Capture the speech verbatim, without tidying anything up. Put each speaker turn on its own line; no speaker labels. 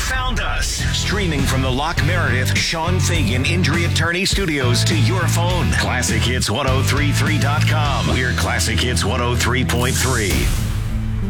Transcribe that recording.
found us. Streaming from the Lock Meredith Sean Fagan Injury Attorney Studios to your phone. Classic Hits ten thirty-three dot com. We're Classic Hits one oh three point three.